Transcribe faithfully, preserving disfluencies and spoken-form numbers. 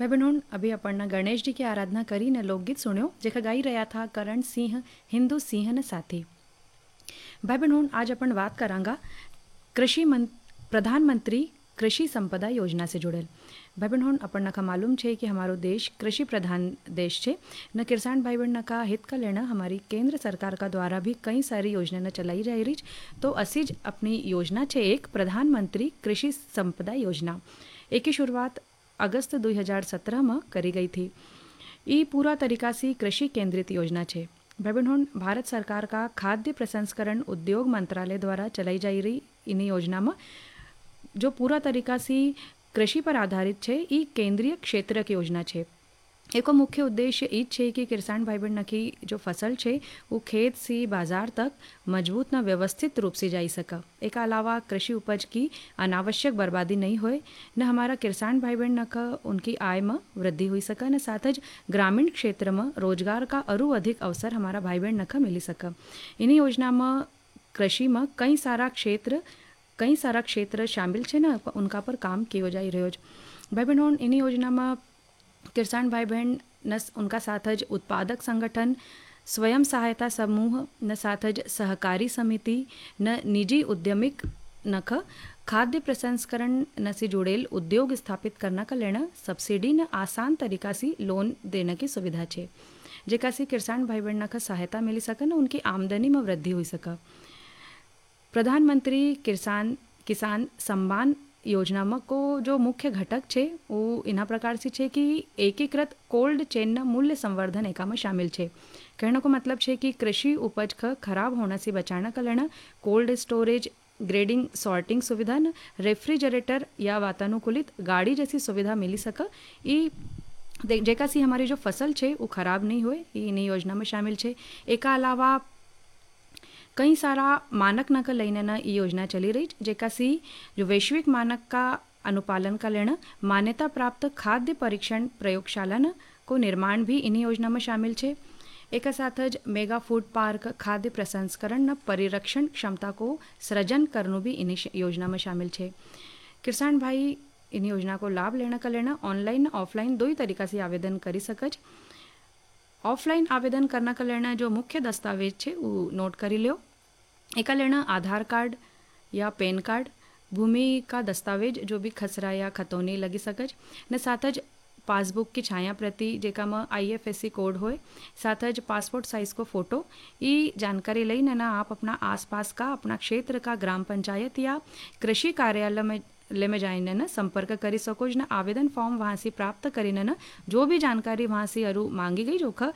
भाई बहनों, अभी अपन गणेश जी की आराधना करी ने लोकगीत सुन्यो जेका गाई रहा था करण सिंह हिंदू सिंह ने साथी। भाई बहनों, आज अपन बात करांगा कृषि मन प्रधानमंत्री कृषि संपदा योजना से जुड़ेल। भाई बहनों, अपन का मालूम है कि हमारो देश कृषि प्रधान देश है न। किसान भाई बहन का हित का लेना हमारी केंद्र सरकार का द्वारा भी कई सारी योजना न चलाई जा रही। तो असी ज अपनी योजना है एक प्रधानमंत्री कृषि संपदा योजना। एक की शुरुआत अगस्त दो हज़ार सत्रह में करी गई थी। ये पूरा तरीका से कृषि केंद्रित योजना है। भाई बहनों, भारत सरकार का खाद्य प्रसंस्करण उद्योग मंत्रालय द्वारा चलाई जा रही इन योजना में जो पूरा तरीका से कृषि पर आधारित है, ये केंद्रीय क्षेत्र की योजना है। एक मुख्य उद्देश्य ई है कि किसान भाई बहन की जो फसल है वो खेत से बाजार तक मजबूत न व्यवस्थित रूप से जा सका। एक अलावा कृषि उपज की अनावश्यक बर्बादी नहीं होए न हमारा किसान भाई बहन का उनकी आय में वृद्धि हुई सका न साथ ज ग्रामीण क्षेत्र में रोजगार का अरु अधिक अवसर हमारा भाई बहन का मिली सका। इन योजना में कृषि में कई सारा क्षेत्र कई सारा क्षेत्र शामिल है न, उनका पर काम किया जा रहा है। भाई बहनों, इन योजना में किसान भाई बहन न उनका साथ ज उत्पादक संगठन, स्वयं सहायता समूह न साथ ज सहकारी समिति न निजी उद्यमिक नख खाद्य प्रसंस्करण न से जुड़ेल उद्योग स्थापित करना का लेना सब्सिडी न आसान तरीका से लोन देने की सुविधा है, जेका से किसान भाई बहन का सहायता मिली सके न उनकी आमदनी में वृद्धि हुई सका। प्रधानमंत्री किसान किसान सम्मान योजना में को जो मुख्य घटक है वो इना प्रकार से है कि एकीकृत कोल्ड चेन न मूल्य संवर्धन एका में शामिल है। कहने को मतलब है कि कृषि उपज का खराब होने से बचाना का लेना कोल्ड स्टोरेज, ग्रेडिंग, सॉर्टिंग सुविधा न रेफ्रिजरेटर या वातानुकूलित गाड़ी जैसी सुविधा मिली सका। ये जेका सी हमारी जो फसल है वो खराब नहीं हुए, ये इन योजना में शामिल है। एक अलावा कई सारा मानक न का लईने न ये योजना चली रही, जेका सी जो वैश्विक मानक का अनुपालन का लेना मान्यता प्राप्त खाद्य परीक्षण प्रयोगशाला न को निर्माण भी इन योजना में शामिल है। एक साथ ज मेगा फूड पार्क खाद्य प्रसंस्करण न परिरक्षण क्षमता को सृजन करना भी इन योजना में शामिल है। किसान भाई इन योजना को लाभ लेना का लेना ऑनलाइन ऑफलाइन दो ही तरीका से आवेदन करी सकज। ऑफलाइन आवेदन करना का लेना जो मुख्य दस्तावेज है वो नोट करी लो। एक लेना आधार कार्ड या पैन कार्ड, भूमि का दस्तावेज जो भी खसरा या खतौनी लगी सकज न साथ ज पासबुक की छाया प्रति जेका में I F S C code होए, साथ ज पासपोर्ट साइज को फोटो। ये जानकारी लई ना आप अपना आसपास का अपना क्षेत्र का ग्राम पंचायत या कृषि कार्यालय में ले में जाइने न संपर्क करी सको न आवेदन फॉर्म वहाँ से प्राप्त करीने न जो भी जानकारी वहाँ से अरु मांगी गई जोखा